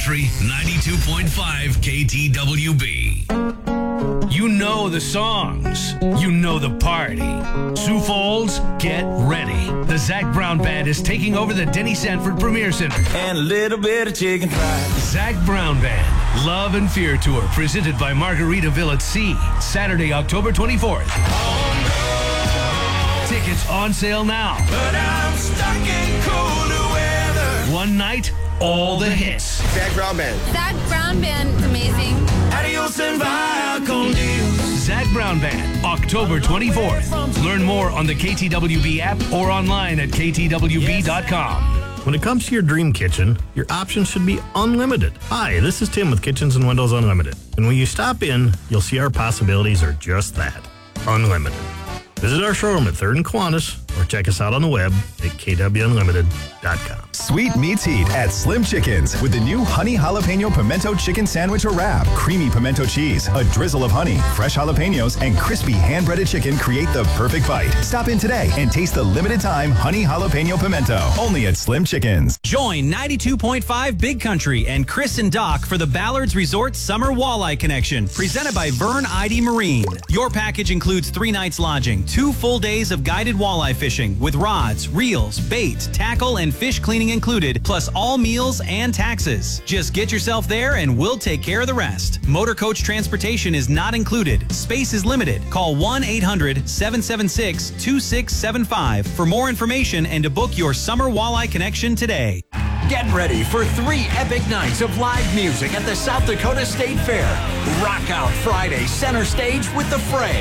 Country 92.5 KTWB. You know the songs. You know the party. Sioux Falls, get ready. The Zac Brown Band is taking over the Denny Sanford Premier Center. And a little bit of chicken fried. Zac Brown Band, Love and Fear Tour, presented by Margaritaville at Sea, Saturday, October 24th. Tickets on sale now. But I'm stuck in colder weather. One night, all the hits. Zac Brown Band. Zac Brown Band, amazing. Adios and via con Dios. Zac Brown Band, October 24th. Learn more on the KTWB app or online at ktwb.com. When it comes to your dream kitchen, your options should be unlimited. Hi, this is Tim with Kitchens and Windows Unlimited. And when you stop in, you'll see our possibilities are just that, unlimited. Visit our showroom at 3rd and Kiwanis or check us out on the web at kwunlimited.com. Sweet meets heat at Slim Chickens with the new Honey Jalapeno Pimento Chicken Sandwich or Wrap. Creamy pimento cheese, a drizzle of honey, fresh jalapenos, and crispy hand-breaded chicken create the perfect bite. Stop in today and taste the limited-time Honey Jalapeno Pimento, only at Slim Chickens. Join 92.5 Big Country and Chris and Doc for the Ballards Resort Summer Walleye Connection, presented by Vern ID Marine. Your package includes 3 nights lodging, 2 full days of guided walleye fishing with rods, reels, bait, tackle, and fish cleaning included, plus all meals and taxes. Just get yourself there and we'll take care of the rest. Motor coach transportation is not included. Space is limited. Call 1-800-776-2675 for more information and to book your Summer Walleye Connection today. Get ready for 3 epic nights of live music at the South Dakota State Fair. Rock Out Friday, center stage with The Fray.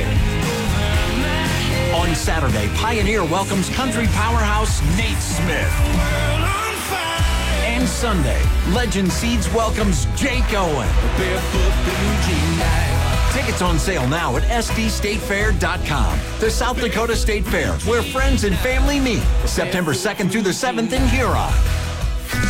On Saturday, Pioneer welcomes country powerhouse Nate Smith. And Sunday, Legend Seeds welcomes Jake Owen. Tickets on sale now at sdstatefair.com. The South Dakota State Fair, where friends and family meet. September 2nd through the 7th in Huron.